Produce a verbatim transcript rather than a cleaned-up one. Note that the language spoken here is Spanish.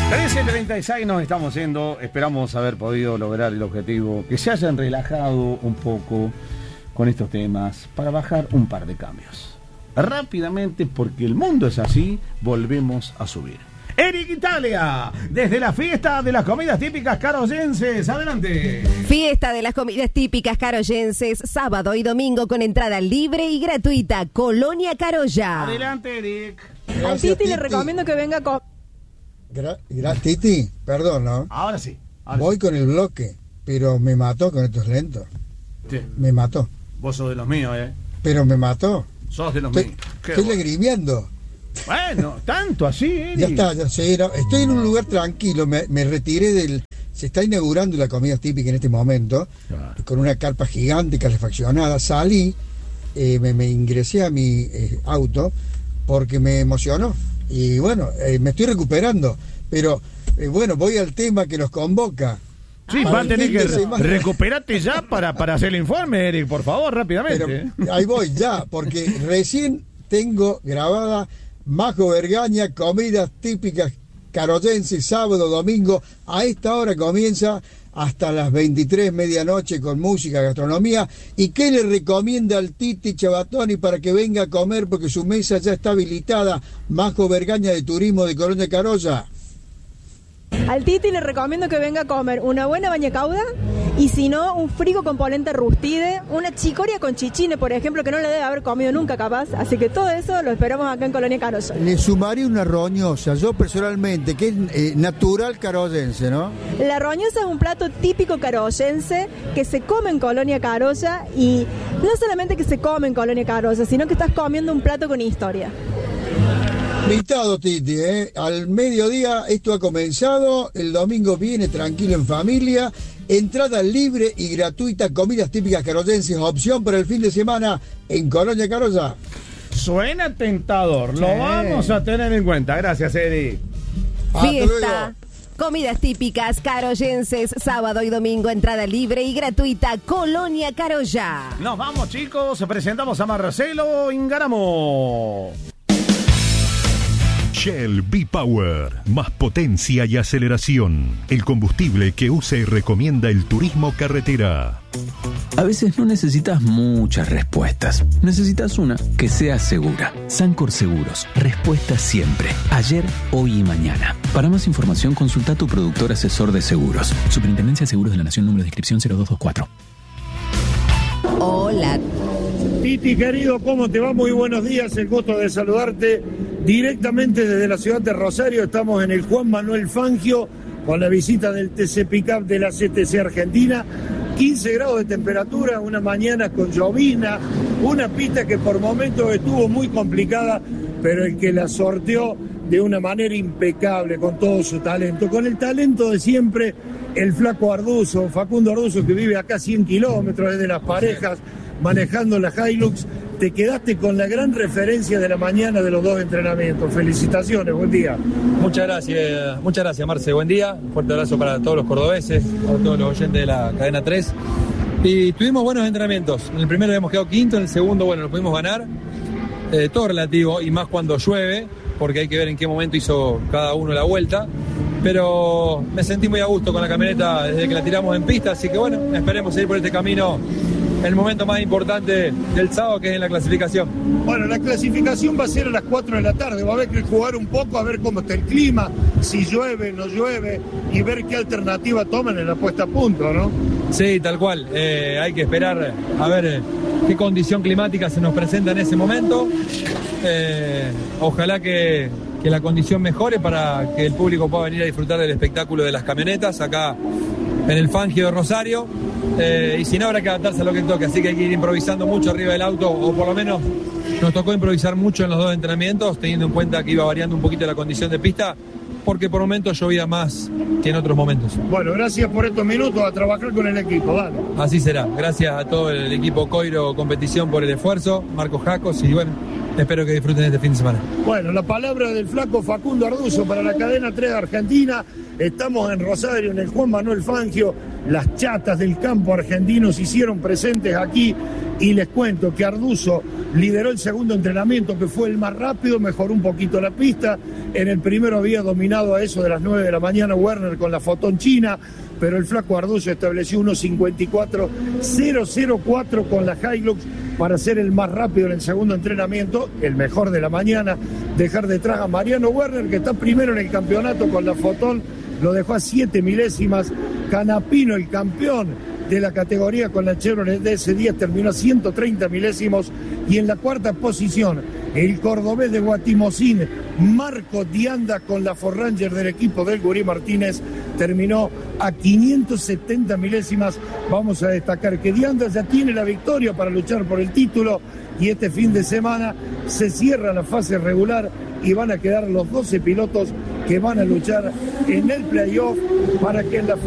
trece treinta y seis nos estamos yendo. Esperamos haber podido lograr el objetivo, que se hayan relajado un poco con estos temas para bajar un par de cambios. Rápidamente, porque el mundo es así, volvemos a subir. Eric Italia, desde la fiesta de las comidas típicas caroyenses. Adelante. Fiesta de las comidas típicas caroyenses, sábado y domingo con entrada libre y gratuita. Colonia Carolla. Adelante, Eric. Gracias, Al Titi, Titi le recomiendo que venga con... Gra gra Titi, perdón, ¿no? Ahora sí. Ahora Voy sí. con el bloque, pero me mató con estos lentos. Sí. Me mató. Vos sos de los míos, ¿eh? Pero me mató. Sos de los estoy, míos. Estoy bueno. lagrimeando. Bueno, tanto así, Eric. Ya está, ya sé. No, estoy en un lugar tranquilo. Me, me retiré del... Se está inaugurando la comida típica en este momento, claro, con una carpa gigante, calefaccionada. Salí, eh, me, me ingresé a mi eh, auto porque me emocionó. Y bueno, eh, me estoy recuperando. Pero eh, bueno, voy al tema que nos convoca. Sí, va a tener que re recuperarte ya para, para hacer el informe, Eric, por favor, rápidamente. Pero ahí voy ya, porque recién tengo grabada Majo Vergaña, comidas típicas caroyenses, sábado, domingo. A esta hora comienza hasta las veintitrés, medianoche, con música, gastronomía. ¿Y qué le recomienda al Titi Chabatoni para que venga a comer? Porque su mesa ya está habilitada. Majo Vergaña, de Turismo de Colonia Carolla. Al Titi le recomiendo que venga a comer una buena bañacauda y si no, un frigo con polenta rustide, una chicoria con chichine, por ejemplo, que no le debe haber comido nunca capaz. Así que todo eso lo esperamos acá en Colonia Carolla. Le sumaría una roñosa, yo personalmente, que es eh, natural caroyense, ¿no? La roñosa es un plato típico caroyense que se come en Colonia Carolla y no solamente que se come en Colonia Carolla, sino que estás comiendo un plato con historia. Invitado, Titi, ¿eh? Al mediodía esto ha comenzado, el domingo viene tranquilo en familia, entrada libre y gratuita, comidas típicas caroyenses, opción para el fin de semana en Colonia Carolla. Suena tentador, sí, lo vamos a tener en cuenta, gracias, Eddie. Fiesta, comidas típicas caroyenses, sábado y domingo, entrada libre y gratuita, Colonia Carolla. Nos vamos, chicos, presentamos a Marcelo Ingaramo. Shell V-Power, más potencia y aceleración. El combustible que usa y recomienda el turismo carretera. A veces no necesitas muchas respuestas. Necesitas una que sea segura. Sancor Seguros. Respuesta siempre. Ayer, hoy y mañana. Para más información, consulta a tu productor asesor de seguros. Superintendencia de Seguros de la Nación, número de inscripción cero dos dos cuatro. Hola. Titi, querido, ¿cómo te va? Muy buenos días. El gusto de saludarte directamente desde la ciudad de Rosario. Estamos en el Juan Manuel Fangio con la visita del T C Pickup de la C T C Argentina. quince grados de temperatura, una mañana con llovina, una pista que por momentos estuvo muy complicada, pero el que la sorteó de una manera impecable, con todo su talento, con el talento de siempre, el flaco Arduzo, Facundo Arduzo, que vive acá a cien kilómetros desde Las Parejas, manejando la Hilux. Te quedaste con la gran referencia de la mañana de los dos entrenamientos. Felicitaciones, buen día. Muchas gracias, muchas gracias, Marce, buen día. Un fuerte abrazo para todos los cordobeses, para todos los oyentes de la cadena tres. Y tuvimos buenos entrenamientos. En el primero habíamos quedado quinto, en el segundo, bueno, lo pudimos ganar. Eh, todo relativo, y más cuando llueve, porque hay que ver en qué momento hizo cada uno la vuelta. Pero me sentí muy a gusto con la camioneta desde que la tiramos en pista, así que bueno, esperemos seguir por este camino el momento más importante del sábado, que es en la clasificación. Bueno, la clasificación va a ser a las cuatro de la tarde, va a haber que jugar un poco, a ver cómo está el clima, si llueve, no llueve, y ver qué alternativa toman en la puesta a punto, ¿no? Sí, tal cual, eh, hay que esperar a ver eh, qué condición climática se nos presenta en ese momento. Eh, ojalá que, que la condición mejore para que el público pueda venir a disfrutar del espectáculo de las camionetas acá en el Fangio de Rosario. Eh, y si no, habrá que adaptarse a lo que toque, así que hay que ir improvisando mucho arriba del auto, o por lo menos nos tocó improvisar mucho en los dos entrenamientos, teniendo en cuenta que iba variando un poquito la condición de pista, porque por momentos llovía más que en otros momentos. Bueno, gracias por estos minutos, a trabajar con el equipo, dale. Así será, gracias a todo el equipo Coiro Competición por el esfuerzo, Marcos Jacos, y bueno, espero que disfruten este fin de semana. Bueno, la palabra del flaco Facundo Arduzo para la cadena tres de Argentina. Estamos en Rosario, en el Juan Manuel Fangio, las chatas del campo argentino se hicieron presentes aquí y les cuento que Arduzo lideró el segundo entrenamiento, que fue el más rápido, mejoró un poquito la pista. En el primero había dominado a eso de las nueve de la mañana Werner con la Fotón china, pero el flaco Arduzo estableció uno cincuenta y cuatro cero cero cuatro con la Hilux para ser el más rápido en el segundo entrenamiento, el mejor de la mañana. Dejar detrás a Mariano Werner, que está primero en el campeonato con la Fotón, lo dejó a siete milésimas. Canapino, el campeón de la categoría con la Chevrolet de ese día, terminó a ciento treinta milésimos. Y en la cuarta posición, el cordobés de Guatimozín, Marco Dianda, con la Ford Ranger del equipo del Gurí Martínez, terminó a quinientos setenta milésimas. Vamos a destacar que Dianda ya tiene la victoria para luchar por el título, y este fin de semana se cierra la fase regular y van a quedar los doce pilotos que van a luchar en el playoff para que en la